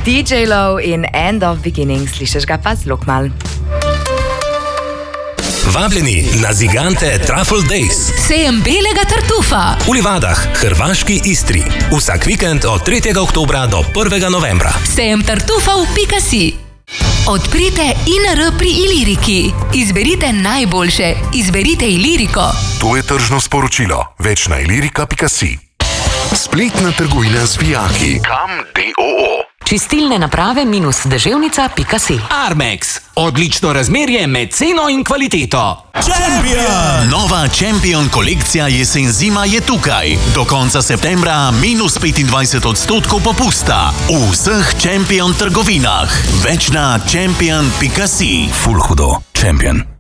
DJ Low in End of Beginning, slišiš ga pa zelo kmalu. Vabljeni na Zigante Truffle Days. Sejem belega tartufa. V Livadah, hrvaški Istri. Vsak vikend od 3. oktobra do 1. novembra. Sejem tartufa v Pikasi. Odprite INR pri Iliriki. Izberite najboljše. Izberite Iliriko. To je tržno sporočilo. Več na ilirika.si. Spletna trgovina z vijaki. Kam DOO. Čistilne naprave -deževnica.si. Armex. Odlično razmerje med ceno in kvaliteto. Champion! Nova Champion kolekcija jesen-zima je tukaj. Do konca septembra -25% popusta. V vseh Champion trgovinah. Več na champion.si. Ful hudo. Champion.